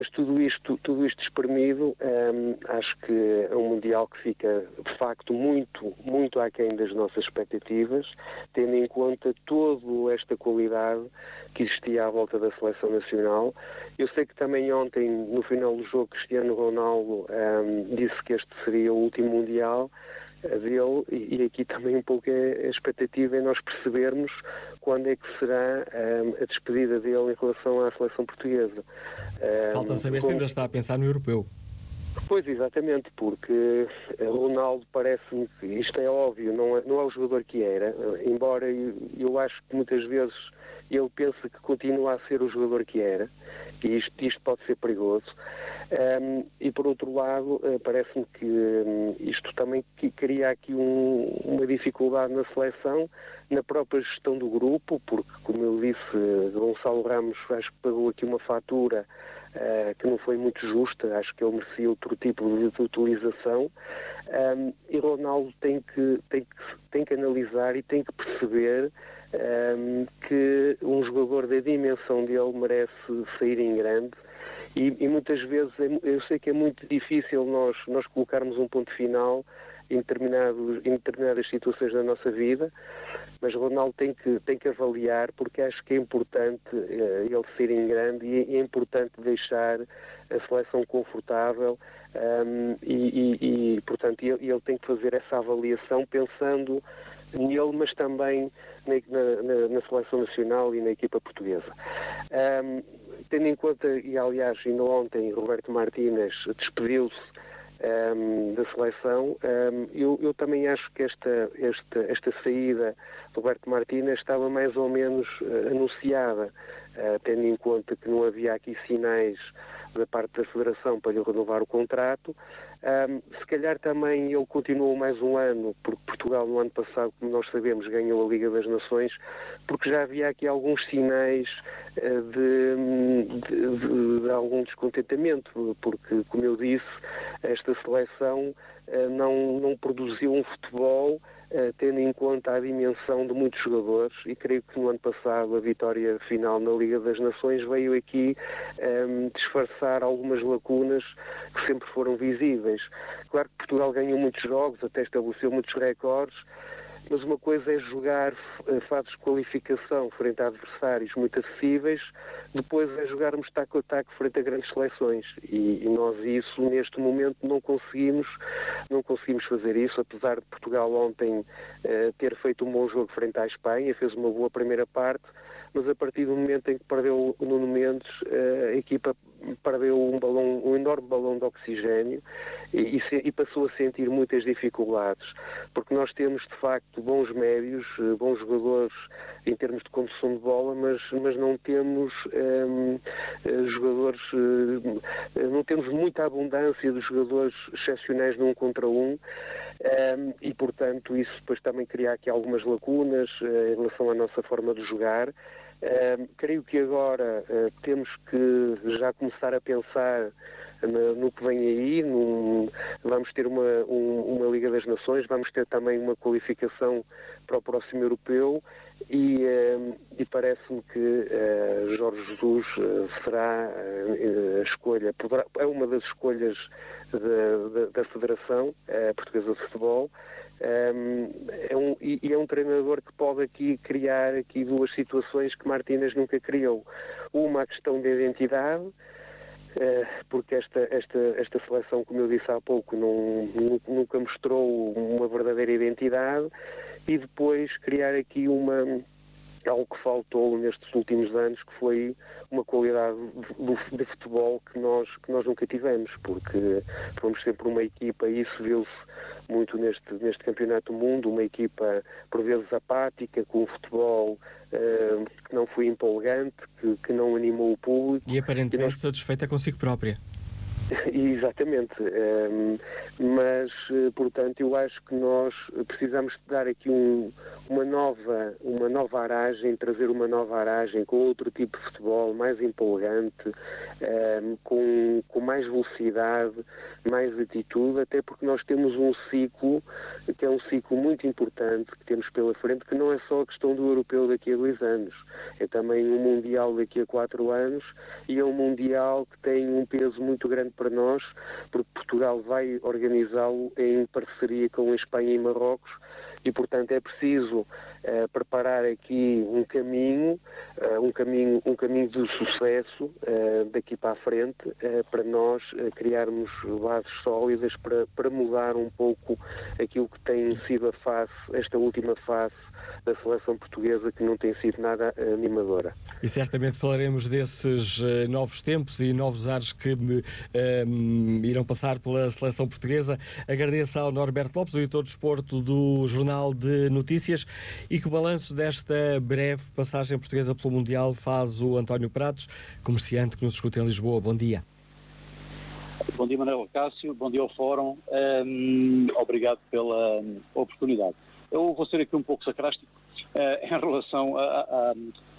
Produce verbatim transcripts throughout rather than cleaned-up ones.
Mas tudo isto, tudo isto espremido, hum, acho que é um Mundial que fica, de facto, muito, muito aquém das nossas expectativas, tendo em conta toda esta qualidade que existia à volta da seleção nacional. Eu sei que também ontem, no final do jogo, Cristiano Ronaldo hum, disse que este seria o último Mundial dele, e aqui também um pouco é a expectativa é nós percebermos quando é que será um, a despedida dele em relação à seleção portuguesa. Falta Um, saber se como... ainda está a pensar no europeu. Pois, exatamente, porque Ronaldo parece-me que isto é óbvio, não é, não é o jogador que era, embora eu, eu acho que muitas vezes ele pensa que continua a ser o jogador que era, e isto, isto pode ser perigoso. Um, e por outro lado, uh, parece-me que um, isto também que cria aqui um, uma dificuldade na seleção, na própria gestão do grupo, porque, como eu disse, uh, Gonçalo Ramos acho que pagou aqui uma fatura uh, que não foi muito justa, acho que ele merecia outro tipo de, de utilização, um, e Ronaldo tem que, tem, que, tem que analisar e tem que perceber um, que um jogador da dimensão dele merece sair em grande. E, e muitas vezes eu sei que é muito difícil nós, nós colocarmos um ponto final em, determinados, em determinadas situações da nossa vida, mas Ronaldo tem que, tem que avaliar, porque acho que é importante uh, ele ser em grande, e é importante deixar a seleção confortável, um, e, e, e portanto ele, ele tem que fazer essa avaliação pensando nele, mas também na, na, na seleção nacional e na equipa portuguesa. Um, tendo em conta, e aliás ainda ontem Roberto Martínez despediu-se um, da seleção, um, eu, eu também acho que esta, esta, esta saída de Roberto Martínez estava mais ou menos uh, anunciada, uh, tendo em conta que não havia aqui sinais da parte da Federação para lhe renovar o contrato. Um, se calhar também ele continuou mais um ano, porque Portugal no ano passado, como nós sabemos, ganhou a Liga das Nações, porque já havia aqui alguns sinais uh, de, de, de, de algum descontentamento, porque, como eu disse, esta seleção uh, não, não produziu um futebol uh, tendo em conta a dimensão de muitos jogadores, e creio que no ano passado a vitória final na Liga das Nações veio aqui um, disfarçar algumas lacunas que sempre foram visíveis. Claro que Portugal ganhou muitos jogos, até estabeleceu muitos recordes, mas uma coisa é jogar fases de qualificação frente a adversários muito acessíveis, depois é jogarmos taco a taco frente a grandes seleções, e, e nós isso neste momento não conseguimos, não conseguimos fazer isso, apesar de Portugal ontem eh, ter feito um bom jogo frente à Espanha, fez uma boa primeira parte, mas a partir do momento em que perdeu o Nuno Mendes, eh, a equipa perdeu um balão, um enorme balão de oxigênio, e, e, se, e passou a sentir muitas dificuldades, porque nós temos de facto bons médios, bons jogadores em termos de condução de bola, mas, mas não temos um, jogadores, não temos muita abundância de jogadores excepcionais num contra um, um, e portanto isso depois também cria aqui algumas lacunas uh, em relação à nossa forma de jogar. Uh, creio que agora uh, temos que já começar a pensar no, no que vem aí. Num, vamos ter uma, um, uma Liga das Nações, vamos ter também uma qualificação para o próximo europeu, e, uh, e parece-me que uh, Jorge Jesus uh, será uh, a escolha, poderá, é uma das escolhas da, da, da Federação uh, Portuguesa de Futebol. Um, é um, e, e é um treinador que pode aqui criar aqui duas situações que Martínez nunca criou. Uma, a questão da identidade, uh, porque esta, esta, esta seleção, como eu disse há pouco, não, nunca mostrou uma verdadeira identidade, e depois criar aqui uma... algo que faltou nestes últimos anos, que foi uma qualidade de, de futebol que nós, que nós nunca tivemos, porque fomos sempre uma equipa, e isso viu-se muito neste, neste campeonato do mundo, uma equipa por vezes apática, com um futebol uh, que não foi empolgante, que, que não animou o público. E aparentemente e nós... satisfeita consigo própria. Exatamente, um, mas, portanto, eu acho que nós precisamos de dar aqui um, uma nova, uma nova aragem, trazer uma nova aragem com outro tipo de futebol, mais empolgante, um, com, com mais velocidade, mais atitude, até porque nós temos um ciclo, que é um ciclo muito importante que temos pela frente, que não é só a questão do europeu daqui a dois anos, é também um mundial daqui a quatro anos, e é um mundial que tem um peso muito grande para nós, porque Portugal vai organizá-lo em parceria com a Espanha e Marrocos, e portanto é preciso uh, preparar aqui um caminho, uh, um caminho, um caminho de sucesso uh, daqui para a frente, uh, para nós uh, criarmos bases sólidas para, para mudar um pouco aquilo que tem sido a face, esta última fase da seleção portuguesa, que não tem sido nada animadora. E certamente falaremos desses uh, novos tempos e novos ares que uh, irão passar pela seleção portuguesa. Agradeço ao Norberto Lopes, o editor de desporto do Jornal de Notícias, e que o balanço desta breve passagem portuguesa pelo Mundial faz o António Pratos, comerciante que nos escuta em Lisboa. Bom dia. Bom dia, Manuel Cássio. Bom dia ao Fórum. Um, obrigado pela oportunidade. Eu vou ser aqui um pouco sacrástico uh, em relação à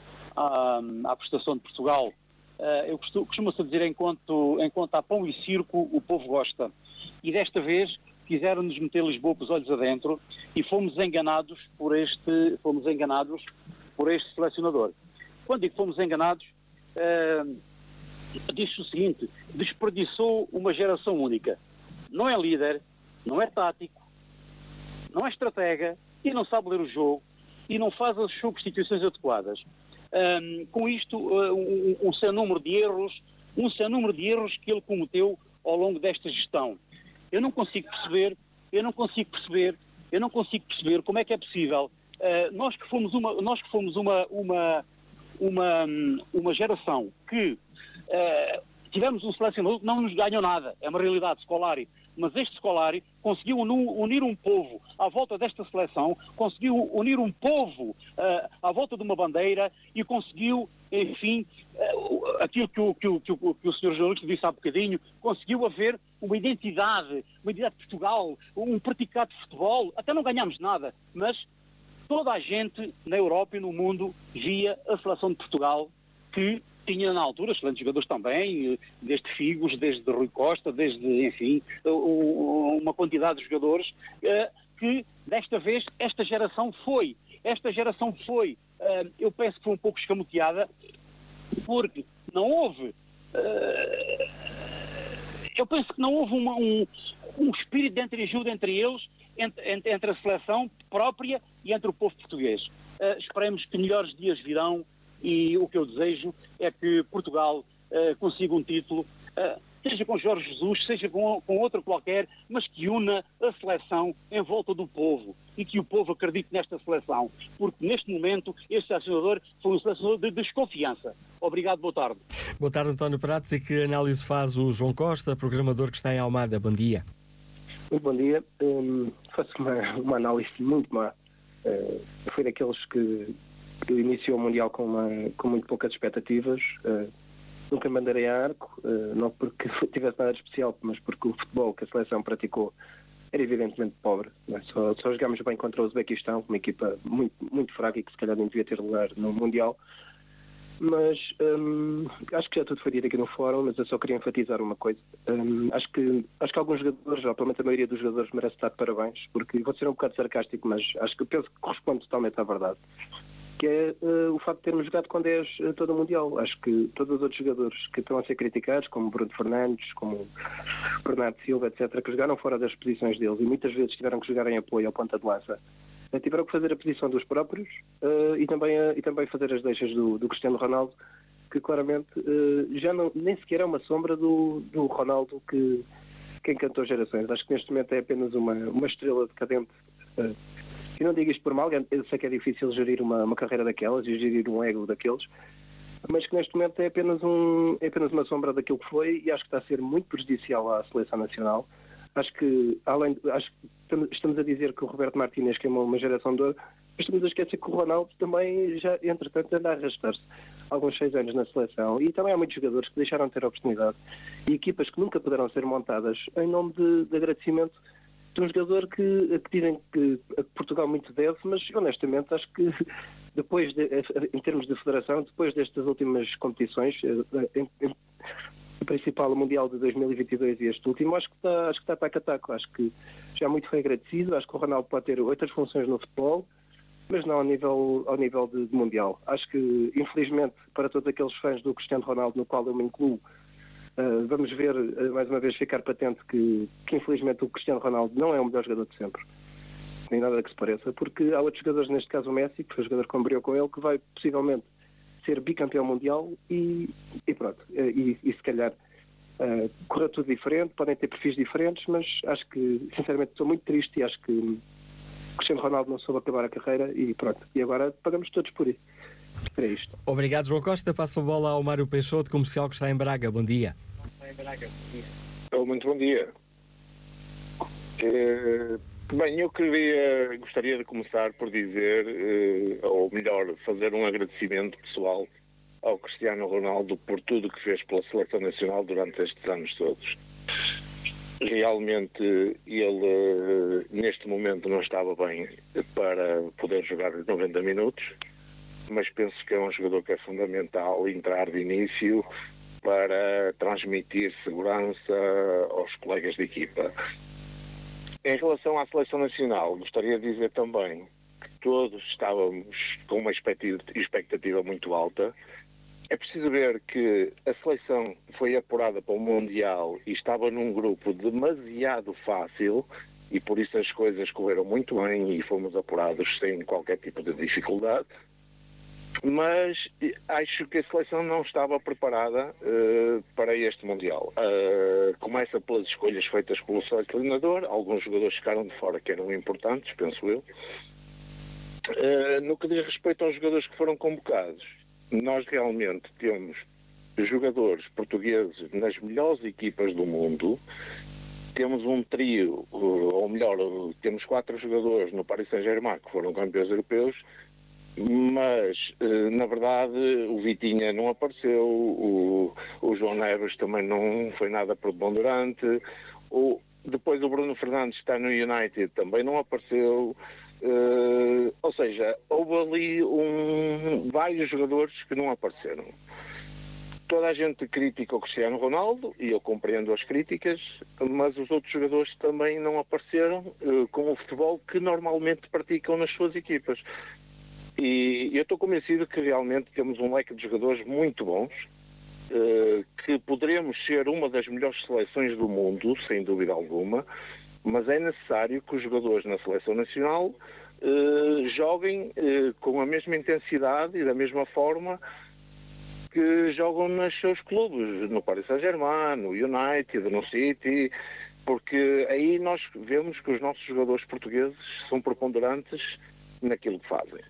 à prestação de Portugal. Uh, eu costumo, costuma-se dizer, enquanto, enquanto há pão e circo, o povo gosta. E desta vez quiseram-nos meter Lisboa com os olhos adentro e fomos enganados por este, fomos enganados por este selecionador. Quando digo que fomos enganados, uh, diz-se o seguinte: desperdiçou uma geração única. Não é líder, não é tático, não é estratega e não sabe ler o jogo e não faz as substituições adequadas. Um, com isto, uh, um, um sem número de erros, um sem número de erros que ele cometeu ao longo desta gestão. Eu não consigo perceber, eu não consigo perceber, eu não consigo perceber como é que é possível. Uh, nós que fomos uma, nós que fomos uma, uma, uma, uma geração que uh, tivemos um selecionador que não nos ganhou nada, é uma realidade, Scolari. Mas este Scolari conseguiu unir um povo à volta desta seleção, conseguiu unir um povo uh, à volta de uma bandeira e conseguiu, enfim, uh, aquilo que o, que, o, que, o, que o senhor jornalista disse há bocadinho, conseguiu haver uma identidade, uma identidade de Portugal, um praticado de futebol. Até não ganhámos nada, mas toda a gente na Europa e no mundo via a seleção de Portugal, que tinha na altura excelentes jogadores também, desde Figos, desde Rui Costa, desde, enfim, uma quantidade de jogadores, que desta vez esta geração foi, esta geração foi, eu penso que foi um pouco escamoteada, porque não houve, eu penso que não houve uma, um, um espírito de entreajuda entre eles, entre, entre a seleção própria e entre o povo português. Esperemos que melhores dias virão. E o que eu desejo é que Portugal uh, consiga um título, uh, seja com Jorge Jesus, seja com, com outro qualquer, mas que una a seleção em volta do povo e que o povo acredite nesta seleção, porque neste momento este selecionador foi um selecionador de desconfiança. Obrigado, boa tarde. Boa tarde, António Pratos. E que análise faz o João Costa, programador que está em Almada? Bom dia. Muito bom dia. Um, faço uma, uma análise muito má. Uh, fui daqueles que que iniciou o Mundial com, uma, com muito poucas expectativas, uh, nunca me bandeirei a arco, uh, não porque tivesse nada de especial, mas porque o futebol que a seleção praticou era evidentemente pobre. Não é? Só, só jogámos bem contra o Uzbequistão, uma equipa muito, muito fraca e que se calhar nem devia ter lugar no Mundial. Mas um, acho que já tudo foi dito aqui no fórum, mas eu só queria enfatizar uma coisa. Um, acho, que, acho que alguns jogadores, ou pelo menos a maioria dos jogadores, merece estar de parabéns, porque vou ser um bocado sarcástico, mas acho que penso que corresponde totalmente à verdade. Que é uh, o facto de termos jogado com dez uh, todo o Mundial. Acho que todos os outros jogadores que estão a ser criticados, como Bruno Fernandes, como Bernardo Silva, etcétera, que jogaram fora das posições deles e muitas vezes tiveram que jogar em apoio ao ponta de lança, uh, tiveram que fazer a posição dos próprios uh, e, também, uh, e também fazer as deixas do, do Cristiano Ronaldo, que claramente uh, já não, nem sequer é uma sombra do, do Ronaldo que, que encantou gerações. Acho que neste momento é apenas uma, uma estrela decadente. Uh, E não digo isto por mal, eu sei que é difícil gerir uma, uma carreira daquelas e gerir um ego daqueles, mas que neste momento é apenas, um, é apenas uma sombra daquilo que foi e acho que está a ser muito prejudicial à seleção nacional. Acho que, além de, acho que estamos a dizer que o Roberto Martínez queimou uma geração de ouro, mas estamos a esquecer que o Ronaldo também já, entretanto, anda a arrastar-se. alguns seis anos na seleção, e também há muitos jogadores que deixaram de ter oportunidade, e equipas que nunca poderão ser montadas em nome de, de agradecimento de um jogador que, que dizem que Portugal muito deve, mas honestamente acho que depois, de, em termos de federação, depois destas últimas competições, em, em, o principal, o Mundial de dois mil e vinte e dois e este último, acho que está, acho que está taco a taco. Acho que já muito foi agradecido. Acho que o Ronaldo pode ter outras funções no futebol, mas não ao nível, ao nível de, de Mundial. Acho que, infelizmente, para todos aqueles fãs do Cristiano Ronaldo, no qual eu me incluo, uh, vamos ver, uh, mais uma vez, ficar patente que, que, infelizmente, o Cristiano Ronaldo não é o melhor jogador de sempre. Nem nada que se pareça, porque há outros jogadores, neste caso o Messi, que foi o jogador que combriu com ele, que vai, possivelmente, ser bicampeão mundial e, e pronto, e, e se calhar uh, correu tudo diferente, podem ter perfis diferentes, mas acho que, sinceramente, estou muito triste e acho que o Cristiano Ronaldo não soube acabar a carreira e pronto, e agora pagamos todos por isso. É isto. Obrigado, João Costa. Passo a bola ao Mário Peixoto, comercial, que está em Braga. Bom dia. Oh, muito bom dia. Uh... Bem, eu queria, gostaria de começar por dizer, eh, ou melhor, fazer um agradecimento pessoal ao Cristiano Ronaldo por tudo que fez pela Seleção Nacional durante estes anos todos. Realmente ele, eh, neste momento, não estava bem para poder jogar noventa minutos, mas penso que é um jogador que é fundamental entrar de início para transmitir segurança aos colegas de equipa. Em relação à Seleção Nacional, gostaria de dizer também que todos estávamos com uma expectativa muito alta. É preciso ver que a seleção foi apurada para o Mundial e estava num grupo demasiado fácil e por isso as coisas correram muito bem e fomos apurados sem qualquer tipo de dificuldade. Mas acho que a seleção não estava preparada uh, para este Mundial. Uh, começa pelas escolhas feitas pelo selecionador, alguns jogadores ficaram de fora que eram importantes, penso eu. Uh, no que diz respeito aos jogadores que foram convocados, nós realmente temos jogadores portugueses nas melhores equipas do mundo, temos um trio, uh, ou melhor, uh, temos quatro jogadores no Paris Saint-Germain que foram campeões europeus, mas na verdade o Vitinha não apareceu, o, o João Neves também não foi nada preponderante, o, depois o Bruno Fernandes está no United, também não apareceu, uh, ou seja, houve ali um, vários jogadores que não apareceram. Toda a gente critica o Cristiano Ronaldo e eu compreendo as críticas, mas os outros jogadores também não apareceram uh, com o futebol que normalmente praticam nas suas equipas. E eu estou convencido que realmente temos um leque de jogadores muito bons, uh, que poderemos ser uma das melhores seleções do mundo, sem dúvida alguma, mas é necessário que os jogadores na Seleção Nacional uh, joguem uh, com a mesma intensidade e da mesma forma que jogam nos seus clubes, no Paris Saint-Germain, no United, no City, porque aí nós vemos que os nossos jogadores portugueses são preponderantes naquilo que fazem.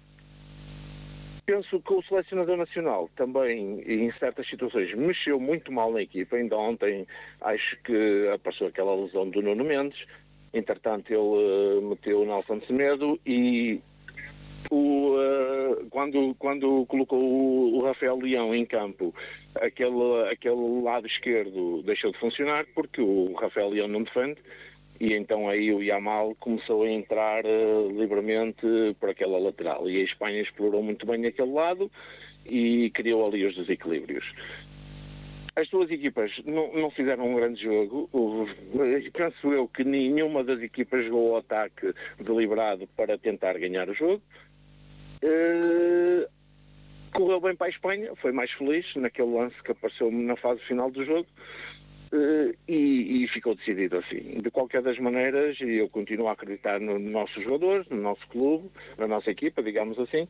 Penso que o selecionador nacional também, em certas situações, mexeu muito mal na equipa. Ainda ontem acho que apareceu aquela lesão do Nuno Mendes, entretanto ele uh, meteu o Nelson Semedo e o, uh, quando, quando colocou o, o Rafael Leão em campo, aquele, aquele lado esquerdo deixou de funcionar porque o Rafael Leão não defende. E então aí o Yamal começou a entrar uh, livremente por aquela lateral. E a Espanha explorou muito bem aquele lado e criou ali os desequilíbrios. As duas equipas não, não fizeram um grande jogo. Uh, penso eu que nenhuma das equipas jogou ao ataque deliberado para tentar ganhar o jogo. Uh, correu bem para a Espanha, foi mais feliz naquele lance que apareceu na fase final do jogo. Uh, e, e ficou decidido assim. De qualquer das maneiras, eu continuo a acreditar nos nossos jogadores, no nosso clube, na nossa equipa, digamos assim,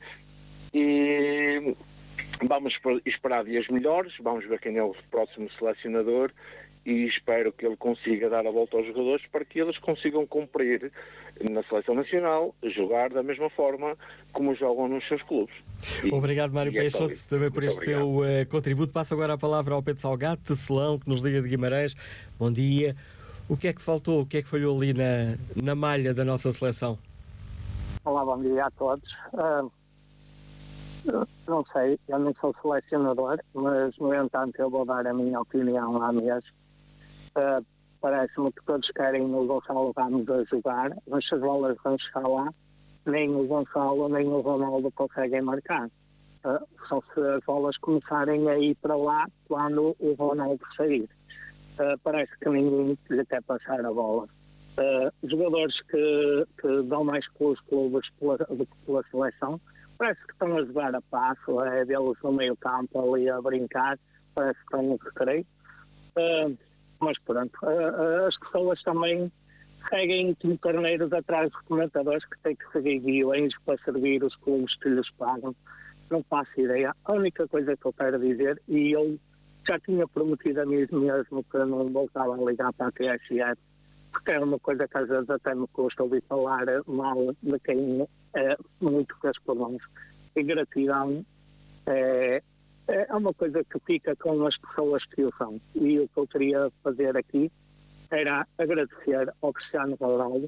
e vamos esperar dias melhores, vamos ver quem é o próximo selecionador e espero que ele consiga dar a volta aos jogadores para que eles consigam cumprir na Seleção Nacional, jogar da mesma forma como jogam nos seus clubes. E, obrigado, Mário Peixoto, é também por este seu uh, contributo. Passo agora a palavra ao Pedro Salgado, tecelão, que nos liga de Guimarães. Bom dia. O que é que faltou, o que é que falhou ali na, na malha da nossa seleção? Olá, bom dia a todos. Uh, Não sei, eu não sou selecionador, mas no entanto eu vou dar a minha opinião à mesa. Uh, Parece-me que todos querem o Gonçalo Ramos a jogar, mas se as bolas vão chegar lá, nem o Gonçalo nem o Ronaldo conseguem marcar. Uh, só se as bolas começarem a ir para lá quando o Ronaldo sair. Uh, parece que ninguém lhe quer passar a bola. Uh, jogadores que, que dão mais pelos clubes pela, do que pela seleção, parece que estão a jogar a passo, é deles no meio campo ali a brincar, parece que estão no recreio. Uh, mas pronto, uh, uh, as pessoas também seguem como carneiros atrás dos comentadores que têm que seguir guiões para servir os clubes que lhes pagam. Não faço ideia. A única coisa que eu quero dizer, e eu já tinha prometido a mim mesmo que não voltava a ligar para a T S F, porque é uma coisa que às vezes até me custa ouvir falar mal de quem é muito fez por nós. E gratidão é, é uma coisa que fica com as pessoas que o são. E o que eu queria fazer aqui era agradecer ao Cristiano Ronaldo.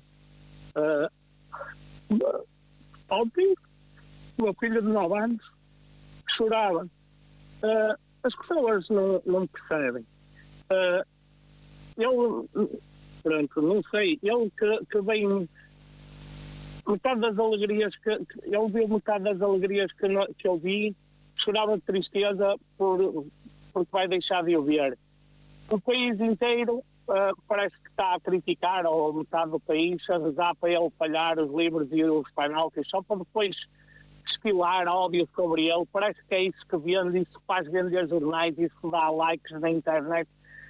Uh, ontem, o meu filho de nove anos chorava. Uh, as pessoas não, não percebem. Uh, ele, pronto, não sei, ele que, que vem metade das alegrias que, que ele viu metade das alegrias que, no, que eu vi, chorava de tristeza por, porque vai deixar de o ver. O país inteiro uh, parece que está a criticar, ou metade do país, a rezar para ele falhar os livros e os penaltis, só para depois destilar ódio sobre ele. Parece que é isso que vende, isso faz vender jornais, isso dá likes na internet.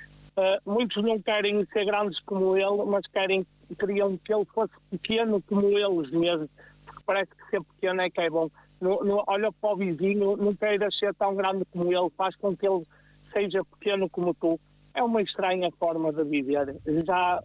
Uh, muitos não querem ser grandes como ele, mas querem, queriam que ele fosse pequeno como eles mesmo, porque parece que ser pequeno é que é bom. No, no, olha para o vizinho, não queiras ser tão grande como ele, faz com que ele seja pequeno como tu. É uma estranha forma de viver. Já,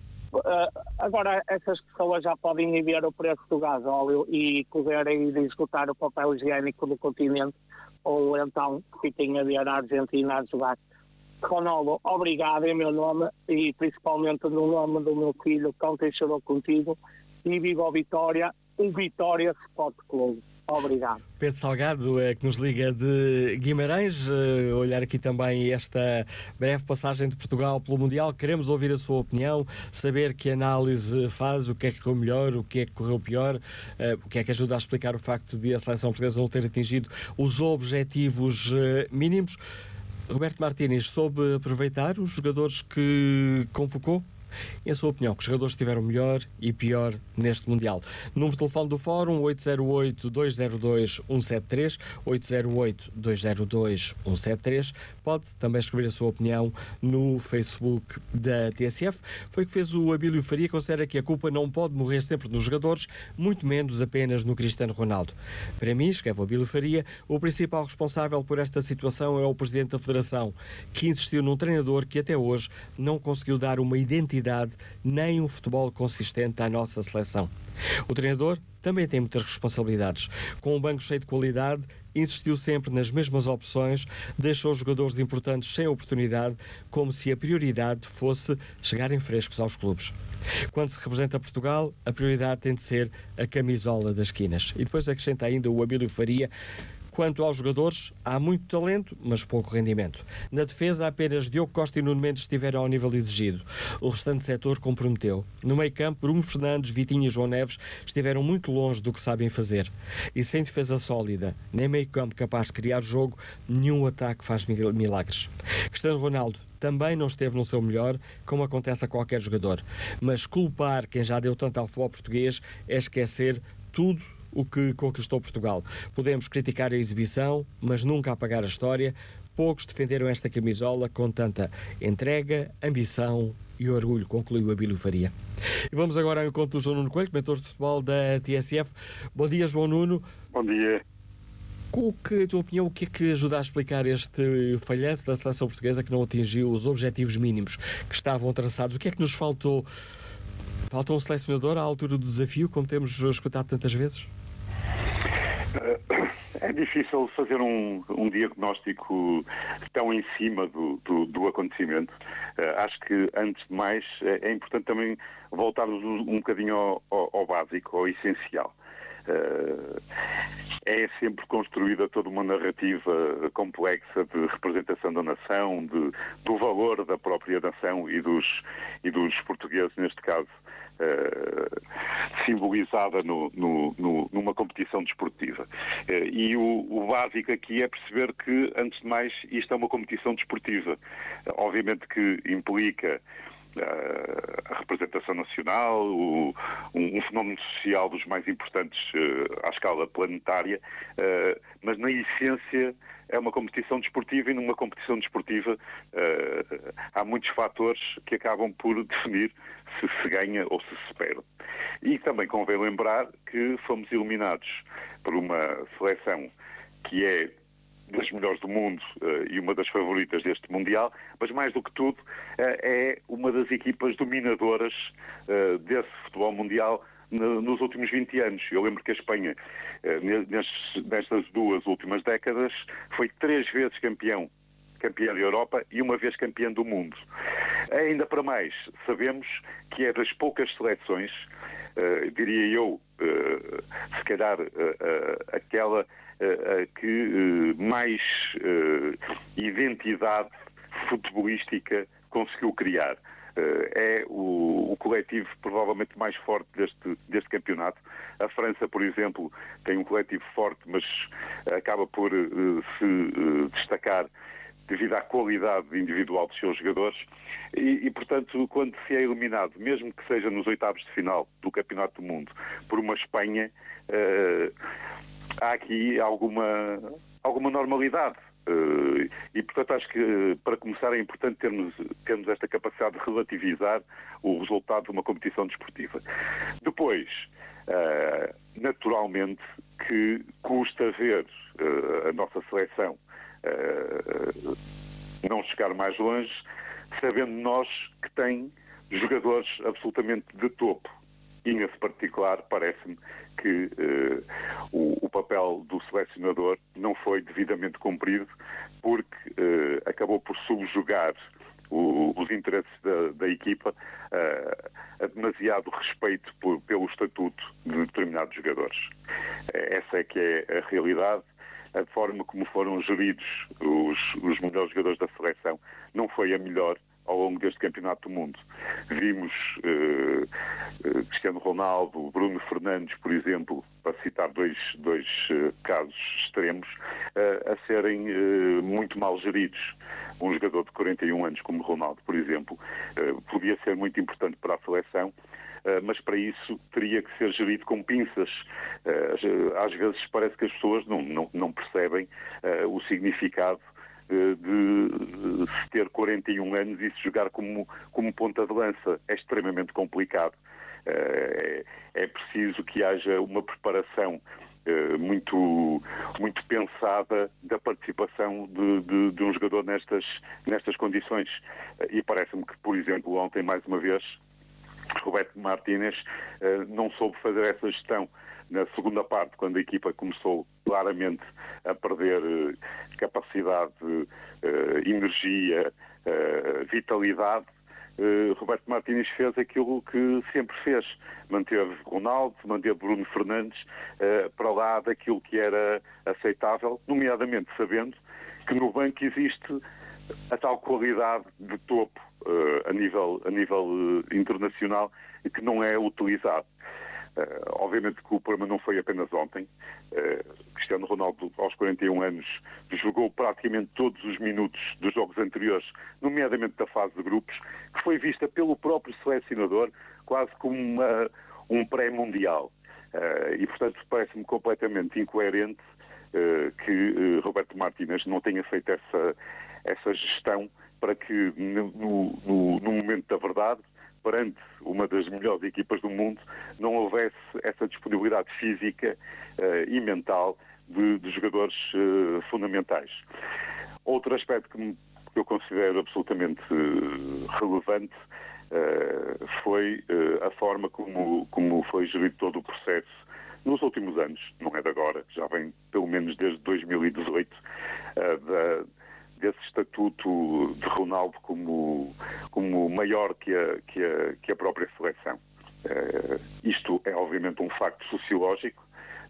uh, agora essas pessoas já podem ir ver o preço do gasóleo e correrem e esgotar o papel higiênico do continente, ou então fiquem a ver a Argentina a jogar. Ronaldo, obrigado em meu nome e principalmente no nome do meu filho que ontem chorou contigo, e viva a Vitória, o Vitória Sport Clube. Obrigado. Pedro Salgado, é, que nos liga de Guimarães, uh, olhar aqui também esta breve passagem de Portugal pelo Mundial. Queremos ouvir a sua opinião, saber que análise faz, o que é que correu melhor, o que é que correu pior, uh, o que é que ajuda a explicar o facto de a seleção portuguesa não ter atingido os objetivos uh, mínimos. Roberto Martínez soube aproveitar os jogadores que convocou? Em a sua opinião, que os jogadores estiveram melhor e pior neste Mundial? Número de telefone do Fórum oito zero oito, dois zero dois, um sete três, oito zero oito, dois zero dois, um sete três. Pode também escrever a sua opinião no Facebook da T S F. Foi o que fez o Abílio Faria, considera que a culpa não pode morrer sempre nos jogadores, muito menos apenas no Cristiano Ronaldo. Para mim, escreve o Abílio Faria, o principal responsável por esta situação é o Presidente da Federação, que insistiu num treinador que até hoje não conseguiu dar uma identidade nem um futebol consistente à nossa seleção. O treinador também tem muitas responsabilidades. Com um banco cheio de qualidade, insistiu sempre nas mesmas opções, deixou os jogadores importantes sem oportunidade, como se a prioridade fosse chegarem frescos aos clubes. Quando se representa Portugal, a prioridade tem de ser a camisola das quinas. E depois acrescenta ainda o Abílio Faria: quanto aos jogadores, há muito talento, mas pouco rendimento. Na defesa, apenas Diogo Costa e Nuno Mendes estiveram ao nível exigido. O restante setor comprometeu. No meio-campo, Bruno Fernandes, Vitinho e João Neves estiveram muito longe do que sabem fazer. E sem defesa sólida, nem meio-campo capaz de criar jogo, nenhum ataque faz milagres. Cristiano Ronaldo também não esteve no seu melhor, como acontece a qualquer jogador. Mas culpar quem já deu tanto ao futebol português é esquecer tudo o que conquistou Portugal. Podemos criticar a exibição, mas nunca apagar a história. Poucos defenderam esta camisola com tanta entrega, ambição e orgulho, concluiu Abílio Faria. E vamos agora ao encontro do João Nuno Coelho, mentor de futebol da T S F. Bom dia, João Nuno. Bom dia. O que, a tua opinião, o que é que ajuda a explicar este falhanço da seleção portuguesa que não atingiu os objetivos mínimos que estavam traçados? O que é que nos faltou? Falta um selecionador à altura do desafio, como temos escutado tantas vezes? É difícil fazer um, um diagnóstico tão em cima do, do, do acontecimento. Uh, acho que, antes de mais, é importante também voltarmos um, um bocadinho ao, ao, ao básico, ao essencial. é sempre construída toda uma narrativa complexa de representação da nação, de, do valor da própria nação e dos, e dos portugueses, neste caso, uh, simbolizada no, no, no, numa competição desportiva. Uh, e o, o básico aqui é perceber que, antes de mais, isto é uma competição desportiva. Uh, obviamente que implica a representação nacional, o, um, um fenómeno social dos mais importantes uh, à escala planetária, uh, mas na essência é uma competição desportiva, e numa competição desportiva uh, há muitos fatores que acabam por definir se se ganha ou se se perde. E também convém lembrar que fomos eliminados por uma seleção que é das melhores do mundo uh, e uma das favoritas deste Mundial, mas mais do que tudo uh, é uma das equipas dominadoras uh, desse futebol mundial no, nos últimos vinte anos. Eu lembro que a Espanha, uh, nestes, nestas duas últimas décadas, foi três vezes campeão, campeã da Europa e uma vez campeã do mundo. Ainda para mais, sabemos que é das poucas seleções, uh, diria eu, uh, se calhar uh, uh, aquela Uh, uh, que uh, mais uh, identidade futebolística conseguiu criar. Uh, é o, o coletivo provavelmente mais forte deste, deste campeonato. A França, por exemplo, tem um coletivo forte, mas acaba por uh, se uh, destacar devido à qualidade individual dos seus jogadores e, e, portanto, quando se é eliminado, mesmo que seja nos oitavos de final do Campeonato do Mundo, por uma Espanha, uh, há aqui alguma, alguma normalidade. Uh, e, portanto, acho que, uh, para começar, é importante termos, termos esta capacidade de relativizar o resultado de uma competição desportiva. Depois, uh, naturalmente, que custa ver uh, a nossa seleção uh, não chegar mais longe, sabendo nós que tem jogadores absolutamente de topo. E, nesse particular, parece-me que uh, o, o papel do selecionador não foi devidamente cumprido, porque uh, acabou por subjugar o, os interesses da, da equipa uh, a demasiado respeito por, pelo estatuto de determinados jogadores. Essa é que é a realidade. A forma como foram geridos os, os melhores jogadores da seleção não foi a melhor ao longo deste Campeonato do Mundo. Vimos uh, uh, Cristiano Ronaldo, Bruno Fernandes, por exemplo, para citar dois, dois uh, casos extremos, uh, a serem uh, muito mal geridos. Um jogador de quarenta e um anos como Ronaldo, por exemplo, uh, podia ser muito importante para a seleção, uh, mas para isso teria que ser gerido com pinças. Uh, às vezes parece que as pessoas não, não, não percebem uh, o significado de se ter quarenta e um anos e se jogar como, como ponta de lança. É extremamente complicado. É, é preciso que haja uma preparação muito, muito pensada da participação de, de, de um jogador nestas, nestas condições. E parece-me que, por exemplo, ontem, mais uma vez, Roberto Martínez não soube fazer essa gestão. Na segunda parte, quando a equipa começou claramente a perder uh, capacidade, uh, energia, uh, vitalidade, uh, Roberto Martínez fez aquilo que sempre fez. Manteve Ronaldo, manteve Bruno Fernandes uh, para lá daquilo que era aceitável, nomeadamente sabendo que no banco existe a tal qualidade de topo uh, a nível, a nível uh, internacional e que não é utilizado. Uh, obviamente que o problema não foi apenas ontem. Uh, Cristiano Ronaldo, aos quarenta e um anos, jogou praticamente todos os minutos dos jogos anteriores, nomeadamente da fase de grupos, que foi vista pelo próprio selecionador quase como uma, um pré-mundial. Uh, e, portanto, parece-me completamente incoerente uh, que uh, Roberto Martínez não tenha feito essa, essa gestão para que, no, no, no momento da verdade, perante uma das melhores equipas do mundo, não houvesse essa disponibilidade física uh, e mental de, de jogadores uh, fundamentais. Outro aspecto que, me, que eu considero absolutamente uh, relevante uh, foi uh, a forma como, como foi gerido todo o processo nos últimos anos, não é de agora, já vem pelo menos desde dois mil e dezoito, uh, da desse estatuto de Ronaldo como, como maior que a, que a, que a própria seleção. Uh, isto é obviamente um facto sociológico,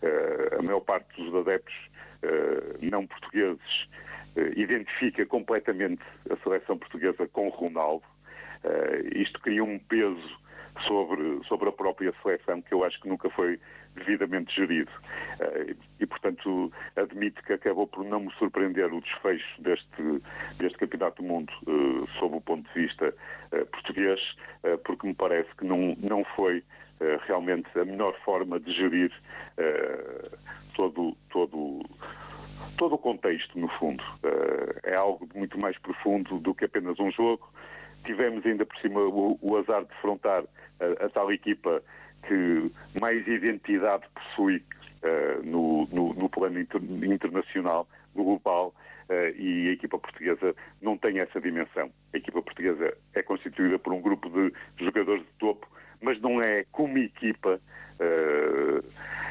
Uh, a maior parte dos adeptos uh, não portugueses uh, identifica completamente a seleção portuguesa com Ronaldo. Uh, isto cria um peso sobre, sobre a própria seleção que eu acho que nunca foi devidamente gerido. Uh, e, portanto, admito que acabou por não me surpreender o desfecho deste, deste Campeonato do Mundo uh, sob o ponto de vista uh, português, uh, porque me parece que não, não foi uh, realmente a melhor forma de gerir uh, todo, todo, todo o contexto, no fundo. Uh, é algo muito mais profundo do que apenas um jogo. Tivemos ainda por cima o, o azar de defrontar a, a tal equipa que mais identidade possui uh, no, no, no plano inter, internacional, global, uh, e a equipa portuguesa não tem essa dimensão. A equipa portuguesa é constituída por um grupo de jogadores de topo, mas não é como equipa uh,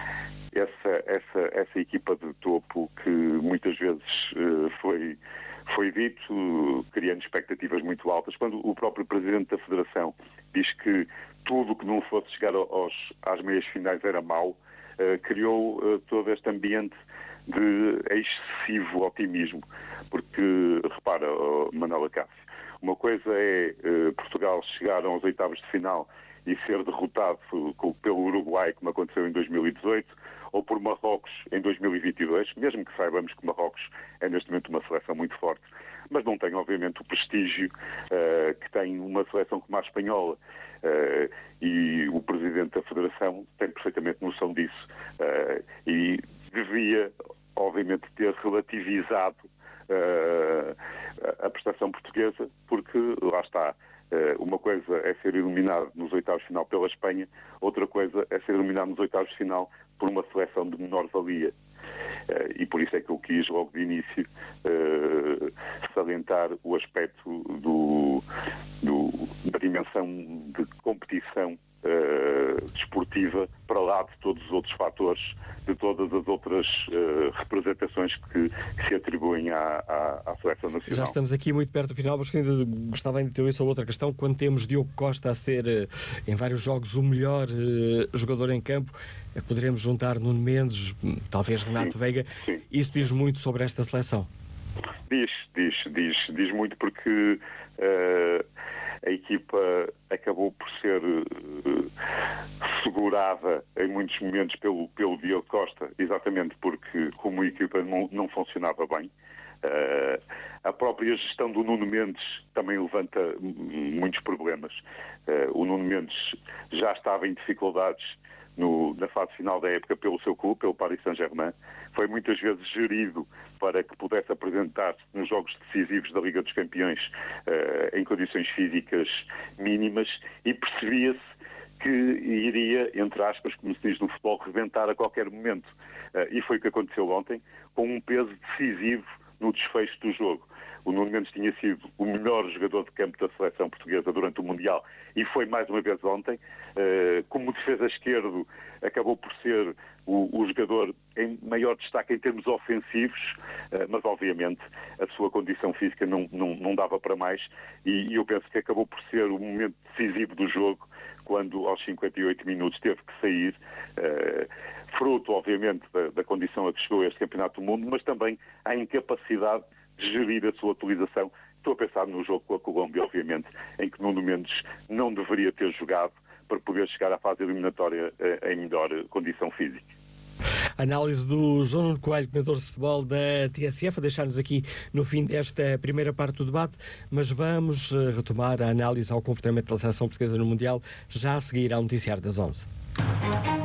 essa, essa, essa equipa de topo que muitas vezes uh, foi... foi dito, criando expectativas muito altas, quando o próprio Presidente da Federação diz que tudo que não fosse chegar aos, às meias finais era mau, uh, criou uh, todo este ambiente de excessivo otimismo. Porque, repara, oh, Manuel Acácio, uma coisa é uh, Portugal chegar aos oitavos de final e ser derrotado pelo Uruguai, como aconteceu em dois mil e dezoito, ou por Marrocos em dois mil e vinte e dois, mesmo que saibamos que Marrocos é neste momento uma seleção muito forte, mas não tem obviamente o prestígio uh, que tem uma seleção como a espanhola, uh, e o Presidente da Federação tem perfeitamente noção disso, uh, e devia obviamente ter relativizado uh, a prestação portuguesa, porque lá está. Uma coisa é ser eliminado nos oitavos de final pela Espanha, outra coisa é ser eliminado nos oitavos de final por uma seleção de menor valia. E por isso é que eu quis logo de início salientar o aspecto do, do, da dimensão de competição Uh, desportiva, para lá de todos os outros fatores, de todas as outras uh, representações que, que se atribuem à, à, à seleção nacional. Já estamos aqui muito perto do final, mas ainda gostava ainda de ter sobre outra questão. Quando temos Diogo Costa a ser, uh, em vários jogos, o melhor uh, jogador em campo, uh, poderemos juntar Nuno Mendes, talvez Renato sim, Veiga. Sim. Isso diz muito sobre esta seleção? Diz, diz, diz, diz muito porque uh, a equipa acabou por ser uh, segurada em muitos momentos pelo, pelo Diogo Costa, exatamente porque como a equipa não, não funcionava bem. Uh, a própria gestão do Nuno Mendes também levanta muitos problemas. Uh, o Nuno Mendes já estava em dificuldades No, na fase final da época pelo seu clube, pelo Paris Saint-Germain, foi muitas vezes gerido para que pudesse apresentar-se nos jogos decisivos da Liga dos Campeões uh, em condições físicas mínimas, e percebia-se que iria, entre aspas, como se diz no futebol, rebentar a qualquer momento. Uh, e foi o que aconteceu ontem, com um peso decisivo no desfecho do jogo. O Nuno Mendes tinha sido o melhor jogador de campo da seleção portuguesa durante o Mundial e foi mais uma vez ontem. Uh, como defesa esquerdo, acabou por ser o, o jogador em maior destaque em termos ofensivos, uh, mas obviamente a sua condição física não, não, não dava para mais, e, e eu penso que acabou por ser o momento decisivo do jogo, quando aos cinquenta e oito minutos teve que sair, uh, fruto obviamente da, da condição a que chegou este Campeonato do Mundo, mas também à incapacidade de gerir a sua utilização. Estou a pensar no jogo com a Colômbia, obviamente, em que Nuno Mendes não deveria ter jogado para poder chegar à fase eliminatória em melhor condição física. Análise do João Nuno Coelho, comentador de futebol da T S F, a deixar-nos aqui no fim desta primeira parte do debate, mas vamos retomar a análise ao comportamento da seleção portuguesa no Mundial já a seguir ao noticiário das onze.